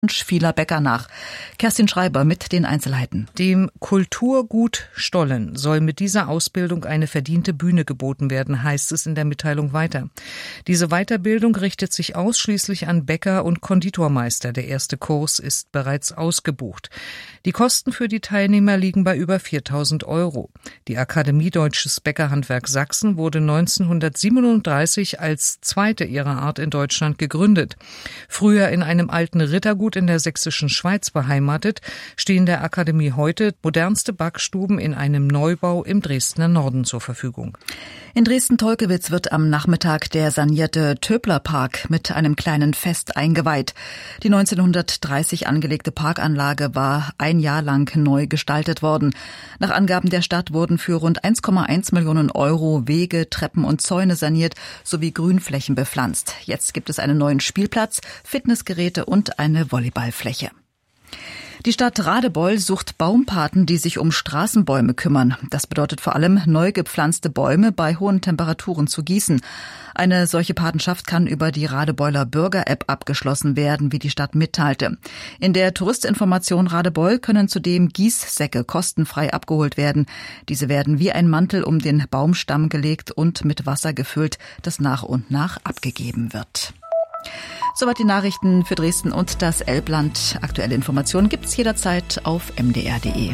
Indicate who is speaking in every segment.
Speaker 1: vieler Bäcker nach. Kerstin Schreiber mit den Einzelheiten.
Speaker 2: Dem Kulturgut Stollen soll mit dieser Ausbildung eine verdiente Bühne geboten werden, heißt es in der Mitteilung weiter. Diese Weiterbildung richtet sich ausschließlich an Bäcker und Konditormeister. Der erste Kurs ist bereits ausgebucht. Die Kosten für die Teilnehmer liegen bei über 4.000 €. Die Akademie Deutsches Bäckerhandwerk Sachsen wurde 1937 als zweite ihrer Art in Deutschland gegründet. Früher in einem alten Rittergut in der sächsischen Schweiz beheimatet, stehen der Akademie heute modernste Backstuben in einem Neubau im Dresdner Norden zur Verfügung.
Speaker 1: In Dresden-Tolkewitz wird am Nachmittag der sanierte Töbler-Park mit einem kleinen Fest eingeweiht. Die 1930 angelegte Parkanlage war ein Jahr lang neu gestaltet worden. Nach Angaben der Stadt wurden für rund 1,1 Millionen € Wege, Treppen und Zäune saniert sowie Grünflächen bepflanzt. Jetzt gibt es einen neuen Spielplatz, Fitnessgeräte und eine Volleyballfläche. Die Stadt Radebeul sucht Baumpaten, die sich um Straßenbäume kümmern. Das bedeutet vor allem, neu gepflanzte Bäume bei hohen Temperaturen zu gießen. Eine solche Patenschaft kann über die Radebeuler Bürger-App abgeschlossen werden, wie die Stadt mitteilte. In der Touristinformation Radebeul können zudem Gießsäcke kostenfrei abgeholt werden. Diese werden wie ein Mantel um den Baumstamm gelegt und mit Wasser gefüllt, das nach und nach abgegeben wird. Soweit die Nachrichten für Dresden und das Elbland. Aktuelle Informationen gibt's jederzeit auf mdr.de.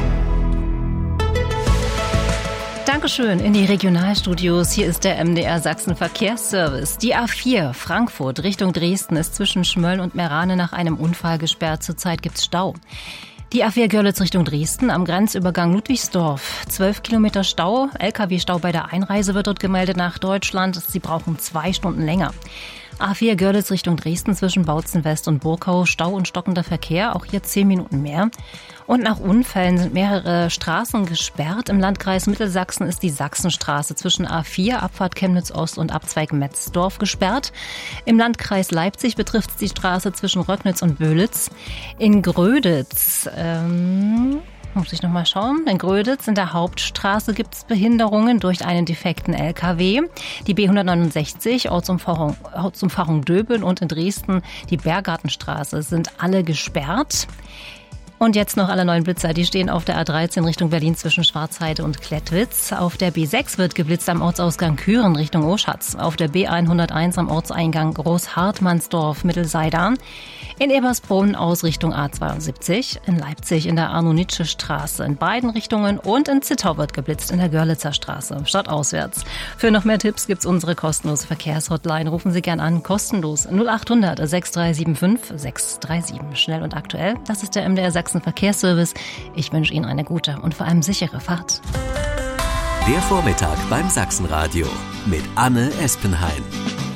Speaker 3: Dankeschön in die Regionalstudios. Hier ist der MDR Sachsen Verkehrsservice. Die A4 Frankfurt Richtung Dresden ist zwischen Schmölln und Meerane nach einem Unfall gesperrt. Zurzeit gibt's Stau. Die A4 Görlitz Richtung Dresden am Grenzübergang Ludwigsdorf. 12 Kilometer Stau. LKW-Stau bei der Einreise wird dort gemeldet nach Deutschland. Sie brauchen 2 Stunden länger. A4 Görlitz Richtung Dresden zwischen Bautzen West und Burkau. Stau und stockender Verkehr, auch hier 10 Minuten mehr. Und nach Unfällen sind mehrere Straßen gesperrt. Im Landkreis Mittelsachsen ist die Sachsenstraße zwischen A4, Abfahrt Chemnitz Ost und Abzweig Metzdorf gesperrt. Im Landkreis Leipzig betrifft es die Straße zwischen Röcknitz und Böhlitz. In Gröditz, muss ich noch mal schauen. In Gröditz in der Hauptstraße gibt es Behinderungen durch einen defekten LKW. Die B169, Ortsumfahrung Döbeln und in Dresden die Bergartenstraße sind alle gesperrt. Und jetzt noch alle neuen Blitzer, die stehen auf der A13 Richtung Berlin zwischen Schwarzheide und Klettwitz. Auf der B6 wird geblitzt am Ortsausgang Küren Richtung Oschatz. Auf der B101 am Ortseingang Großhartmannsdorf Mittelseida. In Ebersbrunn aus Richtung A72. In Leipzig in der Arno-Nitsche-Straße in beiden Richtungen. Und in Zittau wird geblitzt in der Görlitzer Straße, stadtauswärts. Für noch mehr Tipps gibt's unsere kostenlose Verkehrshotline. Rufen Sie gern an, kostenlos 0800 6375 637. Schnell und aktuell. Das ist der MDR Sachsen Verkehrsservice. Ich wünsche Ihnen eine gute und vor allem sichere Fahrt.
Speaker 4: Der Vormittag beim Sachsenradio mit Anne Espenhain.